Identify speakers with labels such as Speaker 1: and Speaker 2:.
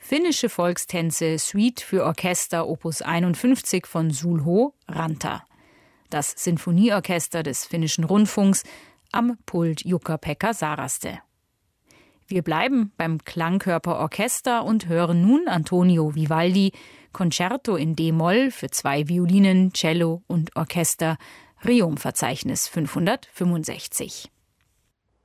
Speaker 1: Finnische Volkstänze Suite für Orchester Opus 51 von Sulho Ranta. Das Sinfonieorchester des Finnischen Rundfunks am Pult Jukka-Pekka Saraste. Wir bleiben beim Klangkörperorchester und hören nun Antonio Vivaldi Concerto in D-Moll für 2 Violinen, Cello und Orchester, Rerum-Verzeichnis 565.